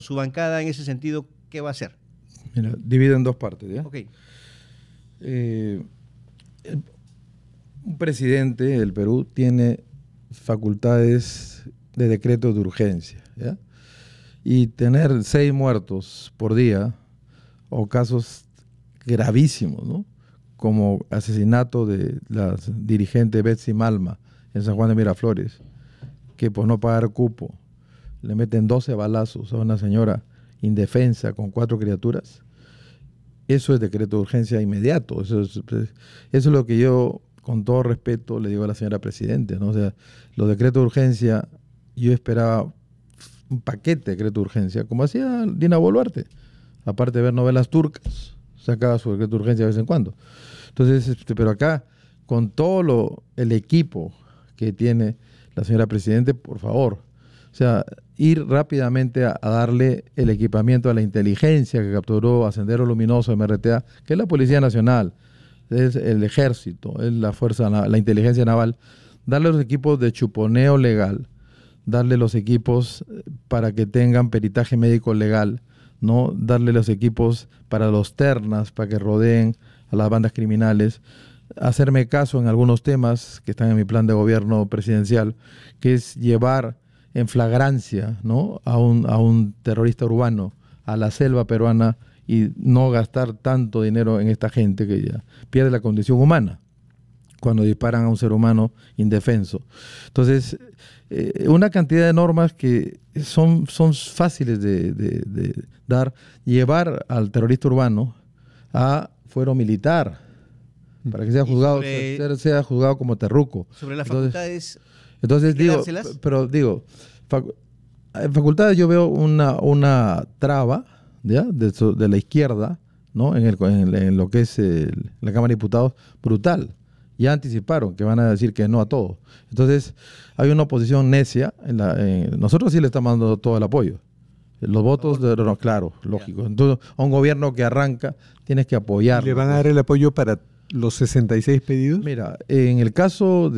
Su bancada en ese sentido, ¿qué va a hacer? Mira, divido en dos partes, ¿ya? Ok. Un presidente del Perú tiene facultades de decreto de urgencia, ¿ya? Y tener 6 muertos por día o casos gravísimos, ¿no? Como asesinato de la dirigente Betsy Malma en San Juan de Miraflores, que por no pagar cupo le meten 12 balazos a una señora indefensa con 4 criaturas. Eso es decreto de urgencia inmediato. Eso es lo que yo, con todo respeto, le digo a la señora Presidente, ¿no? O sea, los decretos de urgencia, yo esperaba un paquete de decreto de urgencia, como hacía Dina Boluarte. Aparte de ver novelas turcas, sacaba su decreto de urgencia de vez en cuando. Entonces, pero acá, con todo el equipo que tiene la señora Presidente, por favor, o sea, ir rápidamente a darle el equipamiento a la inteligencia que capturó a Sendero Luminoso, MRTA, que es la Policía Nacional, es el Ejército, es la Fuerza, la Inteligencia Naval, darle los equipos de chuponeo legal, darle los equipos para que tengan peritaje médico legal, ¿no? Darle los equipos para los ternas, para que rodeen a las bandas criminales, hacerme caso en algunos temas que están en mi plan de gobierno presidencial, que es llevar en flagrancia, ¿no? a un terrorista urbano a la selva peruana y no gastar tanto dinero en esta gente que ya pierde la condición humana cuando disparan a un ser humano indefenso. Entonces, una cantidad de normas que son fáciles de dar, llevar al terrorista urbano a fuero militar para que sea juzgado, sea juzgado como terruco. Sobre las facultades. Entonces digo, pero digo, en facultades yo veo una traba, ¿ya? De la izquierda, ¿no? En lo que es la Cámara de Diputados, brutal. Ya anticiparon que van a decir que no a todo. Entonces, hay una oposición necia. Nosotros sí le estamos dando todo el apoyo. Los votos, claro, lógico. Entonces, a un gobierno que arranca, tienes que apoyar. ¿Le van a dar el apoyo para los 66 pedidos? Mira, en el caso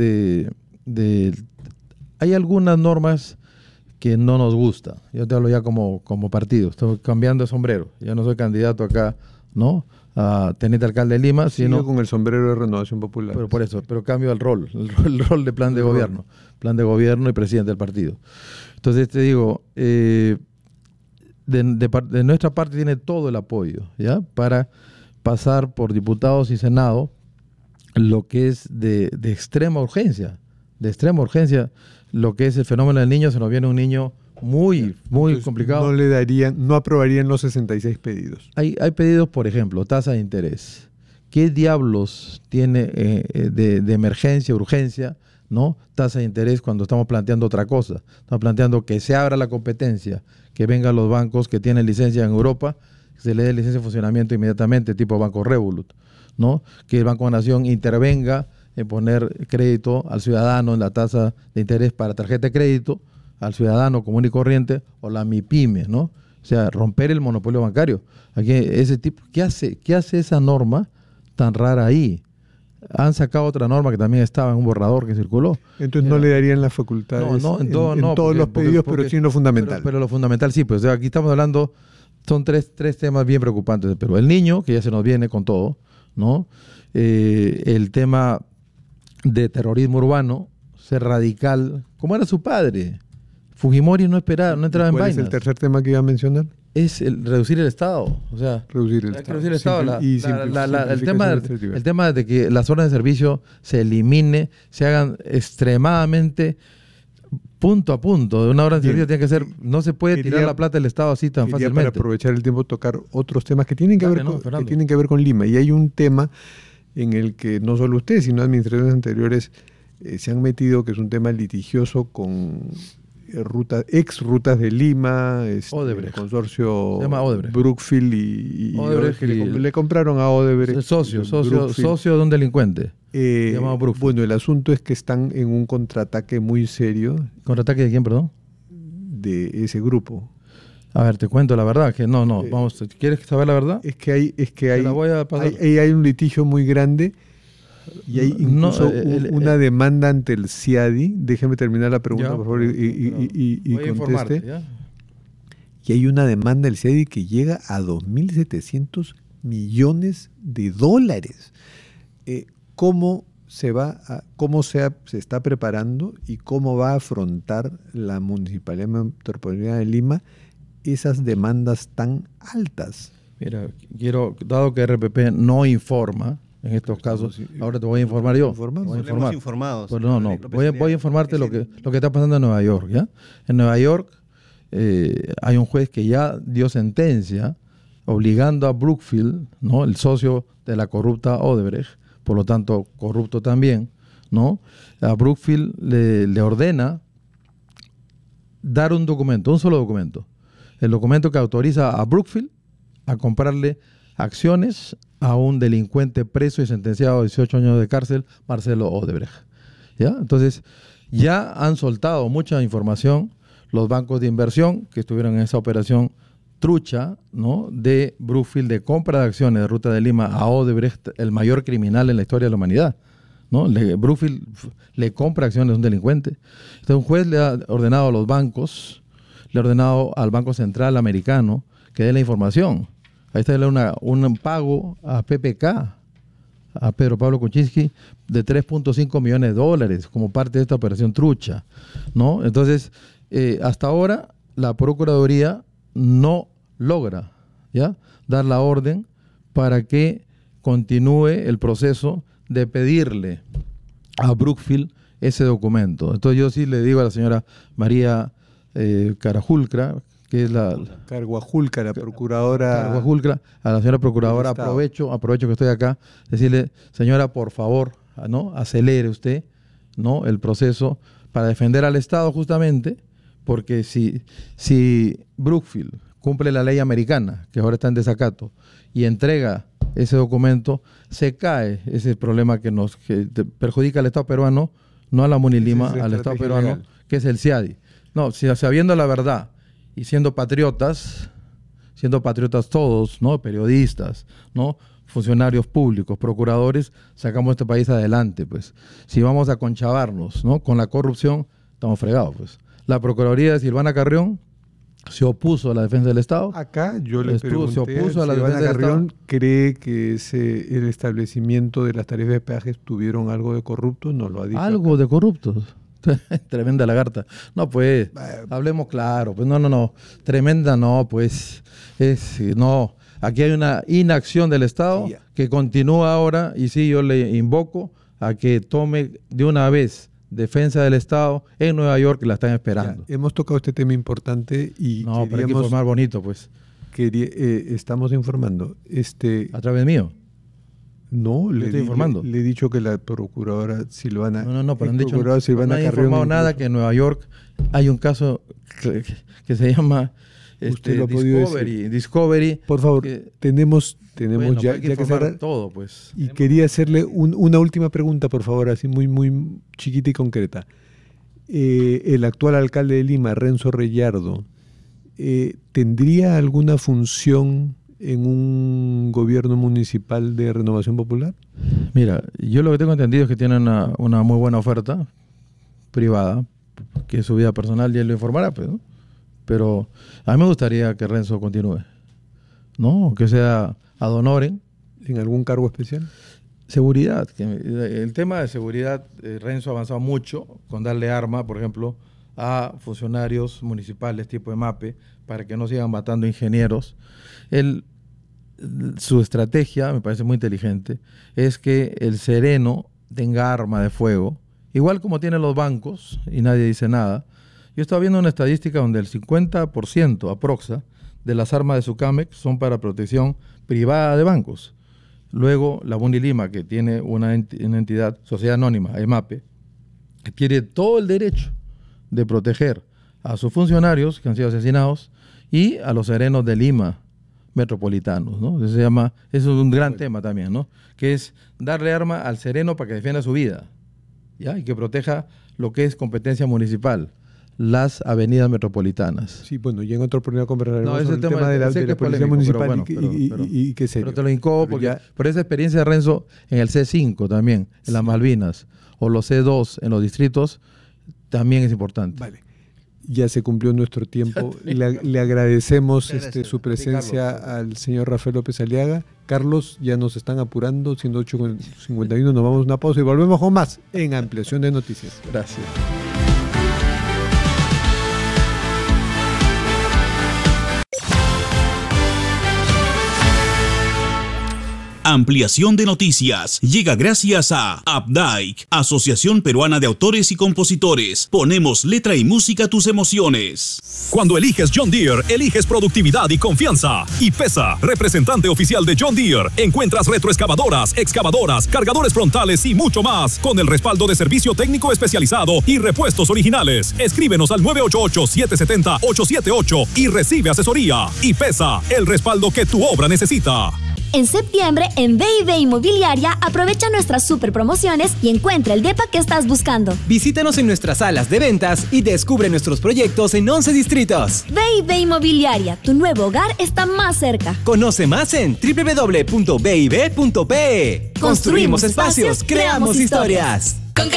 hay algunas normas que no nos gustan. Yo te hablo ya como partido. Estoy cambiando de sombrero. Ya no soy candidato acá, ¿no? A teniente alcalde de Lima, sino con el sombrero de Renovación Popular. Pero por eso, pero cambio el rol de plan de gobierno y presidente del partido. Entonces te digo, de nuestra parte tiene todo el apoyo, ¿ya? Para pasar por diputados y senado lo que es de extrema urgencia, lo que es el fenómeno del niño. Se nos viene un niño muy complicado. No aprobarían los 66 pedidos. Hay pedidos, por ejemplo, tasa de interés. ¿Qué diablos tiene de emergencia, urgencia, ¿no? Tasa de interés cuando estamos planteando otra cosa. Estamos planteando que se abra la competencia, que vengan los bancos que tienen licencia en Europa, que se le dé licencia de funcionamiento inmediatamente, tipo Banco Revolut, ¿no? Que el Banco de Nación intervenga en poner crédito al ciudadano en la tasa de interés para tarjeta de crédito, al ciudadano común y corriente, o la MIPYME, ¿no? O sea, romper el monopolio bancario. Aquí ese tipo, ¿qué hace esa norma tan rara ahí? Han sacado otra norma que también estaba en un borrador que circuló. Entonces no le darían las facultades en todos los pedidos, pero sí en lo fundamental. Pero lo fundamental sí, pues aquí estamos hablando, son tres temas bien preocupantes, pero el niño, que ya se nos viene con todo, ¿no? El tema de terrorismo urbano, ser radical, como era su padre. Fujimori no entraba en vainas. ¿Cuál es el tercer tema que iba a mencionar? Es reducir el Estado. O sea, reducir el Estado. El tema de que las zonas de servicio se elimine, se hagan extremadamente punto a punto. De una hora de servicio tiene que ser, no se puede tirar la plata del Estado así tan fácilmente. Para aprovechar el tiempo, tocar otros temas que tienen que ver con Lima. Y hay un tema en el que no solo ustedes, sino administraciones anteriores se han metido, que es un tema litigioso con ex rutas de Lima, el consorcio Brookfield y Odebrecht, le compraron a Odebrecht. Socio de un delincuente. Llamado Brookfield. Bueno, el asunto es que están en un contraataque muy serio. ¿Contraataque de quién, perdón? De ese grupo. A ver, te cuento la verdad, que vamos, ¿quieres saber la verdad? Es que hay un litigio muy grande. Y hay incluso una demanda ante el CIADI. Déjeme terminar la pregunta, por favor, y conteste. y hay una demanda del CIADI que llega a 2.700 millones de dólares. ¿Cómo se está preparando y cómo va a afrontar la Municipalidad Metropolitana de Lima esas demandas tan altas? Mira, dado que RPP no informa en estos casos, ahora te voy a informar yo. Voy a informar. Informados. Pues voy a informarte lo que está pasando en Nueva York, ¿ya? En Nueva York hay un juez que ya dio sentencia obligando a Brookfield, ¿no?, el socio de la corrupta Odebrecht, por lo tanto corrupto también, ¿no?, a Brookfield le ordena dar un documento, un solo documento, el documento que autoriza a Brookfield a comprarle acciones a un delincuente preso y sentenciado a 18 años de cárcel, Marcelo Odebrecht, ¿ya? Entonces, ya han soltado mucha información los bancos de inversión que estuvieron en esa operación trucha, ¿no?, de Brookfield, de compra de acciones de Ruta de Lima a Odebrecht, el mayor criminal en la historia de la humanidad, ¿no? Brookfield le compra acciones a un delincuente. Entonces, un juez le ha ordenado a los bancos, le ha ordenado al Banco Central americano que dé la información. Ahí está un pago a PPK, a Pedro Pablo Kuczynski, de 3.5 millones de dólares como parte de esta operación trucha, ¿no? Entonces, hasta ahora la Procuraduría no logra, ¿ya?, dar la orden para que continúe el proceso de pedirle a Brookfield ese documento. Entonces yo sí le digo a la señora María Carajulcra, que es la procuradora. Carguajulcra, a la señora procuradora, aprovecho que estoy acá, decirle, señora, por favor, ¿no?, acelere usted, ¿no?, el proceso para defender al Estado, justamente, porque si Brookfield cumple la ley americana, que ahora está en desacato, y entrega ese documento, se cae ese problema que perjudica al Estado peruano, no a la Munilima, al Estado peruano, legal, que es el CIADI. No, sabiendo la verdad y siendo patriotas todos, ¿no?, periodistas, ¿no?, funcionarios públicos, procuradores, sacamos este país adelante, pues. Si vamos a conchavarnos, ¿no?, con la corrupción, estamos fregados, pues. La Procuraduría de Silvana Carrión se opuso a la defensa del Estado. Acá yo le pregunté, se opuso a la defensa del Estado. ¿Cree que el establecimiento de las tarifas de peajes tuvieron algo de corrupto? No lo ha dicho. ¿Algo de corrupto? Tremenda lagarta. No, pues, hablemos claro. Pues no. Tremenda no, pues. No. Aquí hay una inacción del Estado que continúa ahora, y sí, yo le invoco a que tome de una vez defensa del Estado en Nueva York, que la están esperando. Ya, hemos tocado este tema importante y no, pero hay que informar bonito, pues. Estamos informando. ¿A través mío? No, le estoy informando. Le he dicho que la procuradora Silvana... No, pero han dicho, no han informado nada, que en Nueva York hay un caso que se llama Discovery. Por favor, tenemos bueno, ya que cerrar todo, pues. Y quería hacerle una última pregunta, por favor, así muy chiquita y concreta. El actual alcalde de Lima, Renzo Reyardo, ¿tendría alguna función en un gobierno municipal de Renovación Popular? Mira, yo lo que tengo entendido es que tiene una muy buena oferta privada, que es su vida personal y él lo informará, pues, ¿no? Pero a mí me gustaría que Renzo continúe, ¿no? Que sea ad honorem. ¿En algún cargo especial? Seguridad. El tema de seguridad, Renzo ha avanzado mucho con darle arma, por ejemplo, a funcionarios municipales tipo EMAPE, para que no sigan matando ingenieros. Su estrategia, me parece muy inteligente, es que el sereno tenga arma de fuego, igual como tienen los bancos, y nadie dice nada. Yo estaba viendo una estadística donde el 50% aproxa de las armas de Sucamex son para protección privada de bancos. Luego, la Munilima, que tiene una entidad, sociedad anónima, EMAPE, que tiene todo el derecho de proteger a sus funcionarios que han sido asesinados y a los serenos de Lima metropolitanos, ¿no? Eso es un gran tema también, ¿no? Que es darle arma al sereno para que defienda su vida, ¿ya? Y que proteja lo que es competencia municipal, las avenidas metropolitanas. Sí, bueno, y en otro oportunidad conversaremos sobre el tema de la policía polémico, municipal y qué sé. Pero te lo incobo porque por esa experiencia de Renzo en el C5 también, en las Malvinas, o los C2 en los distritos, también es importante. Vale. Ya se cumplió nuestro tiempo. Le agradecemos su presencia al señor Rafael López Aliaga. Carlos, ya nos están apurando, siendo 8:51, nos vamos a una pausa y volvemos con más en Ampliación de Noticias. Gracias. Ampliación de Noticias llega gracias a APDAIC, Asociación Peruana de Autores y Compositores. Ponemos letra y música a tus emociones. Cuando eliges John Deere, eliges productividad y confianza. IPESA, representante oficial de John Deere. Encuentras retroexcavadoras, excavadoras, cargadores frontales y mucho más, con el respaldo de servicio técnico especializado y repuestos originales. Escríbenos al 988-770-878 y recibe asesoría. IPESA, el respaldo que tu obra necesita. En septiembre, en B&B Inmobiliaria, aprovecha nuestras super promociones y encuentra el depa que estás buscando. Visítanos en nuestras salas de ventas y descubre nuestros proyectos en 11 distritos. B&B Inmobiliaria, tu nuevo hogar está más cerca. Conoce más en www.bib.pe. Construimos espacios, creamos historias.